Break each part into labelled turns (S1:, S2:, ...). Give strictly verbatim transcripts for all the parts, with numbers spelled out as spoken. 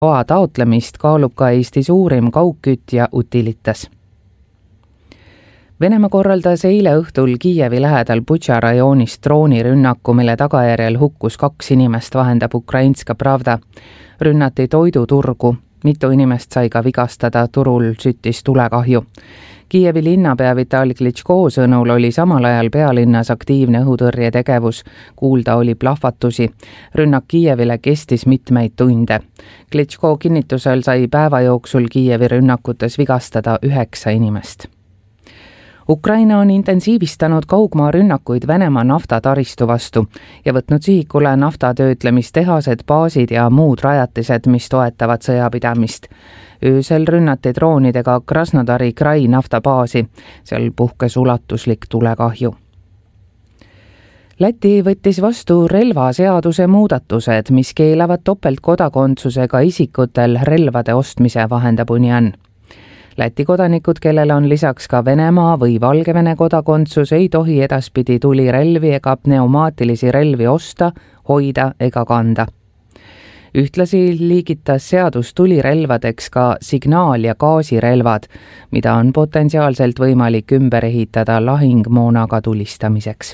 S1: loa taotlemist kaalub ka Eesti suurim kaugkütja Utilitas. Venemaa korraldas eile õhtul Kiievi lähedal Butša rajoonis droonirünnaku, mille tagajärjel hukkus kaks inimest, vahendab Ukrainska Pravda. Rünnati toiduturgu, mitu inimest sai ka vigastada, turul süttis tulekahju. Kiievi linnapea Vitali Klitschko sõnul oli samal ajal pealinnas aktiivne õhutõrje tegevus, kuulda oli plahvatusi. Rünnak Kiievile kestis mitmeid tunde. Klitschko kinnitusel sai päeva jooksul Kiievi rünnakutes vigastada üheksa inimest. Ukraina on intensiivistanud kaugmaa rünnakuid Venemaa naftataristu vastu ja võtnud sihikule naftatöötlemistehased, baasid ja muud rajatised, mis toetavad sõjapidamist. Öösel rünnati droonidega Krasnodari Krai naftabaasi, seal puhkes ulatuslik tulekahju. Läti võttis vastu relvaseaduse muudatused, mis keelavad topeltkodakondsusega isikutel relvade ostmise, vahendab Union. Läti kodanikud, kellel on lisaks ka Venemaa või Valgevene kodakondsus, ei tohi edaspidi tulirelvi ega pneumaatilisi relvi osta, hoida ega kanda. Ühtlasi liigitas seadus tulirelvadeks ka signaal- ja gaasirelvad, mida on potentsiaalselt võimalik ümber ehitada lahingmoonaga tulistamiseks.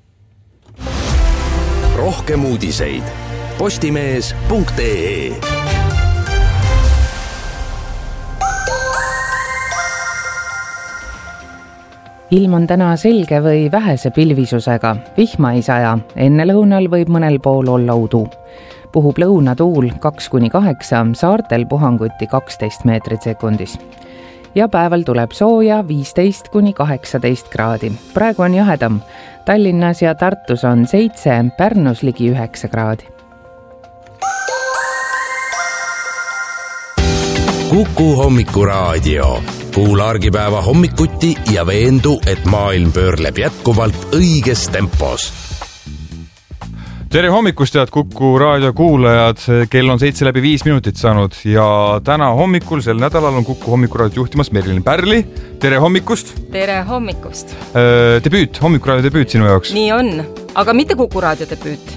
S2: Rohkem uudiseid postimees punkt ee.
S1: Ilm on täna selge või vähese pilvisusega, vihma ei saja, enne lõunal võib mõnel pool olla udu. Puhub lõunatuul kaks kuni kaheksa, saartel puhanguti kaksteist meetrit sekundis. Ja päeval tuleb sooja viisteist kuni kaheksateist kraadi. Praegu on jahedam. Tallinnas ja Tartus on seitse, Pärnus ligi üheksa kraadi.
S2: Kuku hommikuraadio. Kuula argipäeva hommikuti ja veendu, et maailm pöörleb jätkuvalt õiges tempos.
S3: Tere hommikust, head Kuku raadio kuulajad. Kell on seitse läbi viis minutit saanud ja täna hommikul sel nädalal on Kuku hommikuraadio juhtimas Merilin Pärli. Tere hommikust.
S4: Tere hommikust.
S3: Debüüt, hommikuraadio debüüt sinu jaoks.
S4: Nii on, aga mitte Kuku raadio debüüt.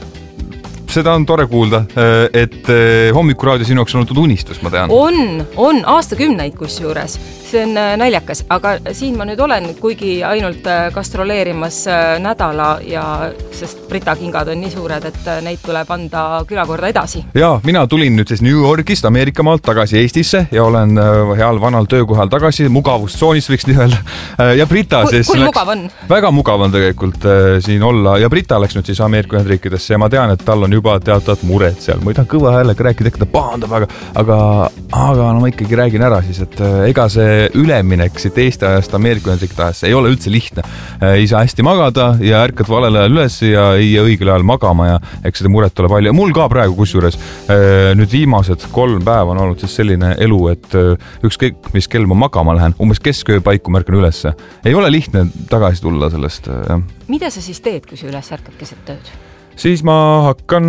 S3: Seda on tore kuulda, et hommikuraadio sinu jaoks on olnud unistus, ma tean.
S4: On, on aastakümneid kus juures. See on naljakas, aga siin ma nüüd olen, kuigi ainult gastroleerimas nädala ja sest Brita kingad on nii suured, et neid tuleb anda külakorda edasi.
S3: Ja, mina tulin nüüd siis New Yorgist, Ameerika maalt tagasi Eestisse ja olen heal vanal töökohal tagasi, mugavustsoonis võiks nii öelda. Ja Brita
S4: kui,
S3: siis
S4: kui
S3: läks,
S4: mugav on?
S3: Väga mugav on tegelikult siin olla ja Brita läks nüüd siis Ameerika Ühendriikidesse ja ma tean, et tal on juba teatavad mured seal. Ma ei taha kõva häälega rääkida, et ta pahandab, aga, aga, aga no ma ikkagi räägin ära siis, et ega see üleminek siit Eesti ajast Ameerika Ühendriikide ajasse ei ole üldse lihtne. Ei saa hästi magada ja ärkad valel ajal üles ja ei õigel ajal magama ja eks seda muret ole palju. Mul ka praegu kusjuures nüüd viimased kolm päeva on olnud siis selline elu, et ükskõik mis kell ma magama lähen, umbes kesköö paiku märkan ülesse. Ei ole lihtne tagasi tulla sellest. Jah.
S4: Mida sa siis teed, kui sa üles ärkad keset tööd?
S3: Siis ma hakkan,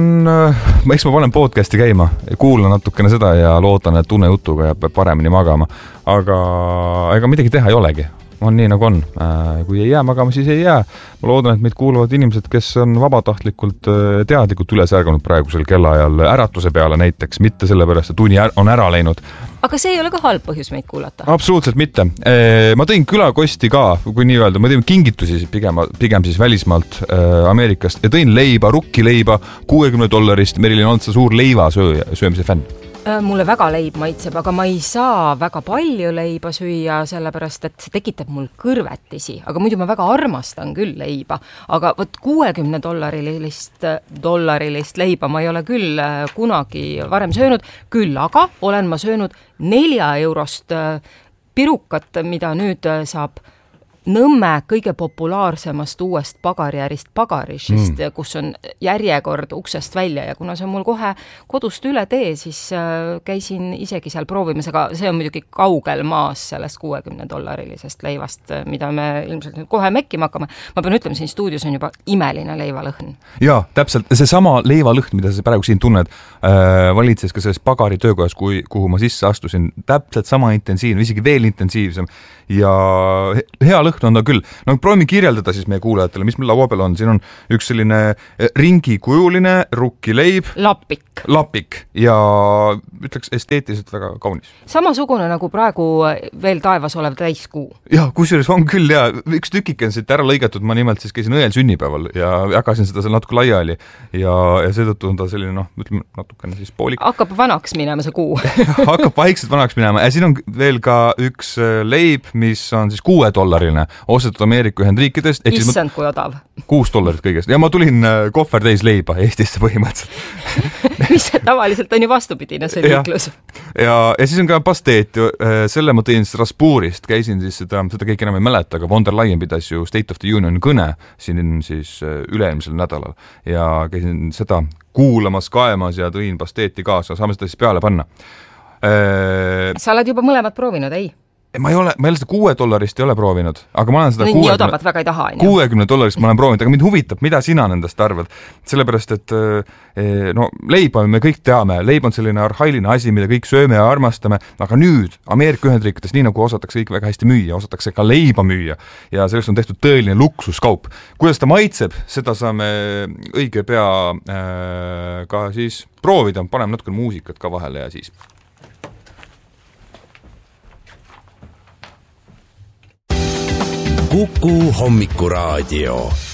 S3: eks ma panen podcasti käima, kuulan natukene seda ja loodan, et tunnejutuga jääb paremini magama. Aga ega midagi teha ei olegi. On nii nagu on. Kui ei jää magama, siis ei jää. Ma loodan, et meid kuuluvad inimesed, kes on vabatahtlikult teadlikult üles ärganud praegusel kellaajal äratuse peale näiteks, mitte sellepärast, et tuni on ära läinud.
S4: Aga see ei ole ka halb põhjus meid kuulata?
S3: Absoluutselt mitte. Ma tõin külakosti ka, kui nii öelda, ma tõin kingitusi pigem, pigem siis välismaalt Ameerikast ja tõin leiba, rukkileiba kuuekümne dollarist. Merilin on see suur leiva söö, söömise fänn.
S4: Mulle väga leib maitseb, aga ma ei saa väga palju leiba süüa, sellepärast, et see tekitab mul kõrvetisi. Aga muidu ma väga armastan küll leiba. Aga võt kuuekümne dollarilist, dollarilist leiba ma ei ole küll kunagi varem söönud. Küll aga olen ma söönud nelja eurost pirukat, mida nüüd saab Nõmme kõige populaarsemast uuest pagarijärist Pagarishist, mm. kus on järjekord uksest välja ja kuna see on mul kohe kodust üle tee, siis käisin isegi seal proovimas, aga see on muidugi kaugel maas sellest kuuekümne dollarilisest leivast, mida me ilmselt nüüd kohe mekkima hakkame. Ma pean ütlema, siin stuudios on juba imeline leivalõhn.
S3: Jaa, täpselt. See sama leivalõhn, mida sa praegu siin tunned, valitses ka selles Pagari töökojas, kuhu ma sisse astusin, täpselt sama intensiivne, isegi veel intensiivsem ja hea lõhn lõhn on ta küll. No proovime kirjeldada siis meie kuulajatele, mis meil laua peal on. Siin on üks selline ringikujuline rukkileib.
S4: Lapik.
S3: Lapik ja ütleks esteetiliselt väga kaunis.
S4: Samasugune nagu praegu veel taevas olev täiskuu.
S3: Ja, kusjuures on küll ja üks tükike on siit ära lõigatud, ma nimelt siis käisin õel sünnipäeval ja jagasin seda seal natuke laiali ja, ja seetõttu on ta selline, noh, ütleme natukene siis poolik.
S4: Hakkab vanaks minema see kuu.
S3: Hakkab vaikselt vanaks minema ja siin on veel ka üks leib, mis on siis kuuedollariline, ostetud Ameerika Ühendriikidest.
S4: Issand, kui odav.
S3: Kuus dollarit kõigest ja ma tulin kohver täis leiba Eestisse põhimõtteliselt.
S4: mis tavaliselt on ju vastupidine see liiklus.
S3: Ja, ja, ja siis on ka pasteet, selle ma tõin Strasbourgist, käisin siis seda, seda kõik enam ei mäleta, aga von der Leyen pidas ju State of the Union kõne siin siis üle-eelmisel nädalal ja käisin seda kuulamas, kaemas ja tõin pasteeti kaasa, saame seda siis peale panna.
S4: Sa oled juba mõlemad proovinud, ei?
S3: Ma ei ole, ma ei ole seda kuue dollarist ei ole proovinud, aga ma olen seda
S4: nii odavat väga ei taha.
S3: kuuekümne dollarist ma olen proovinud, aga mind huvitab, mida sina nendest arvad. Sellepärast, et no, leiba me kõik teame, leib on selline arhailine asi, mida kõik sööme ja armastame, aga nüüd Ameerika Ühendriikides, nii nagu osatakse kõik väga hästi müüa, osatakse ka leiba müüa ja selleks on tehtud tõeline luksuskaup. Kuidas ta maitseb, seda saame õige pea äh, ka siis proovida, paneme natuke muusikat ka vahele ja siis
S2: Kuku hommikuraadio.